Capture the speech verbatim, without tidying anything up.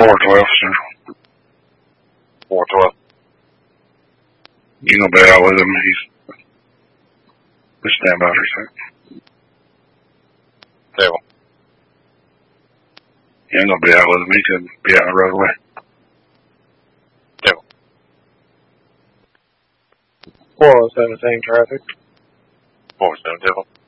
four twelve, sir. four twelve. You gonna be out with him? He's just stand by for a second. Table. You ain't gonna be out with him. He could be out on the roadway. Table. four oh seven, same traffic. four oh seven, table.